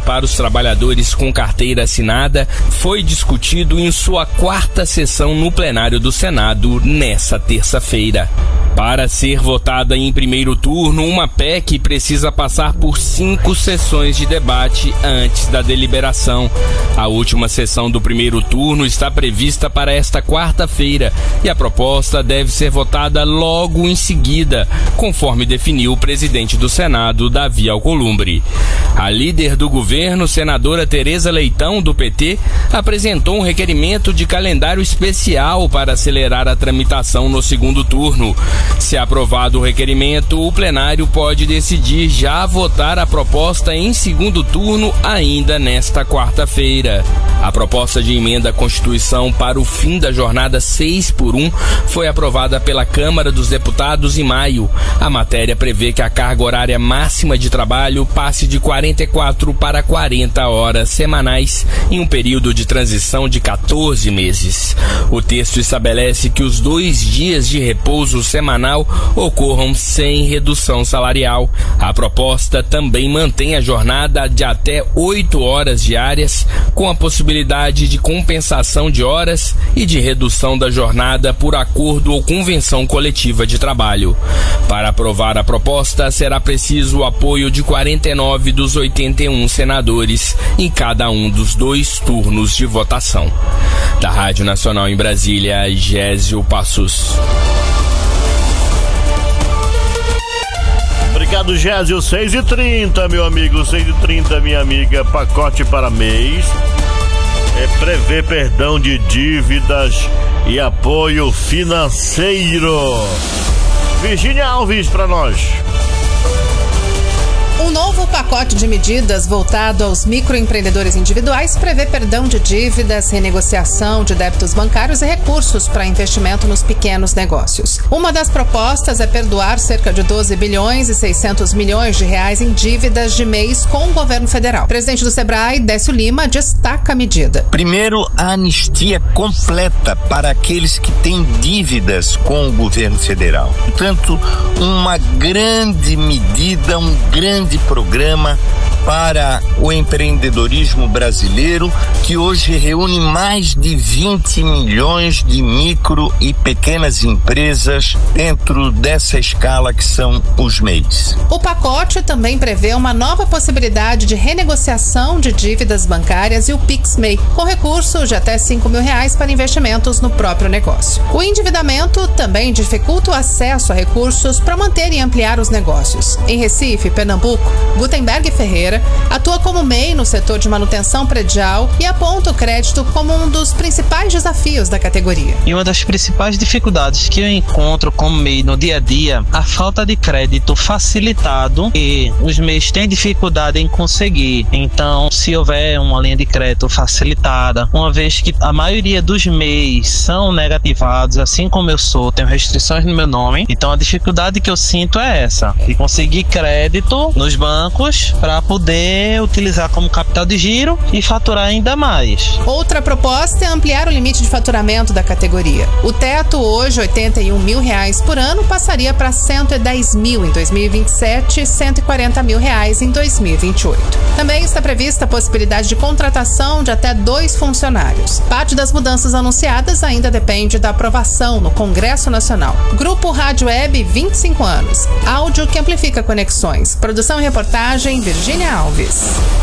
para os trabalhadores com carteira assinada foi discutido em sua 4ª sessão no plenário do Senado nessa terça-feira. Para ser votada em primeiro turno, uma PEC precisa passar por 5 sessões de debate antes da deliberação. A última sessão do primeiro turno está prevista para esta quarta-feira e a proposta deve ser votada logo em seguida, conforme definiu o presidente do Senado, Davi Alcolumbre. A líder do governo, senadora Tereza Leitão, do PT, apresentou um requerimento de calendário especial para acelerar a tramitação no segundo turno. Se aprovado o requerimento, o plenário pode decidir já votar a proposta em segundo turno ainda nesta quarta-feira. A proposta de emenda à Constituição para o fim da jornada 6x1 foi aprovada pela Câmara dos Deputados em maio. A matéria prevê que a carga horária máxima de trabalho passe de 44 para 40 horas semanais em um período de transição de 14 meses. O texto estabelece que os 2 dias de repouso semanal ocorram sem redução salarial. A proposta também mantém a jornada de até 8 horas diárias, com a possibilidade de compensação de horas e de redução da jornada por acordo ou convenção coletiva de trabalho. Para aprovar a proposta, será preciso o apoio de 49 dos 81 senadores em cada um dos 2 turnos de votação. Da Rádio Nacional em Brasília, Gésio Passos. Obrigado, Gésio. 6h30, meu amigo. 6h30, minha amiga. Pacote para mês. Prevê perdão de dívidas e apoio financeiro. Virgínia Alves para nós. Um novo pacote de medidas voltado aos microempreendedores individuais prevê perdão de dívidas, renegociação de débitos bancários e recursos para investimento nos pequenos negócios. Uma das propostas é perdoar cerca de 12 bilhões e 600 milhões de reais em dívidas de mês com o governo federal. O presidente do Sebrae, Décio Lima, destaca a medida. Primeiro, a anistia completa para aqueles que têm dívidas com o governo federal. Portanto, uma grande medida, um grande programa para o empreendedorismo brasileiro, que hoje reúne mais de 20 milhões de micro e pequenas empresas dentro dessa escala que são os MEIs. O pacote também prevê uma nova possibilidade de renegociação de dívidas bancárias e o PicMei, com recursos de até R$5 mil para investimentos no próprio negócio. O endividamento também dificulta o acesso a recursos para manter e ampliar os negócios. Em Recife, Pernambuco, Gutenberg Ferreira atua como MEI no setor de manutenção predial e aponta o crédito como um dos principais desafios da categoria. E uma das principais dificuldades que eu encontro como MEI no dia a dia, a falta de crédito facilitado, e os MEIs têm dificuldade em conseguir. Então, se houver uma linha de crédito facilitada, uma vez que a maioria dos MEIs são negativados, assim como eu sou, tenho restrições no meu nome, então a dificuldade que eu sinto é essa, de conseguir crédito nos bancos para poder utilizar como capital de giro e faturar ainda mais. Outra proposta é ampliar o limite de faturamento da categoria. O teto, hoje R$81 mil por ano, passaria para R$110 mil em 2027 e R$140 mil em 2028. Também está prevista a possibilidade de contratação de até 2 funcionários. Parte das mudanças anunciadas ainda depende da aprovação no Congresso Nacional. Grupo Rádio Web, 25 anos. Áudio que amplifica conexões. Produção e reportagem, Virgínia Alves.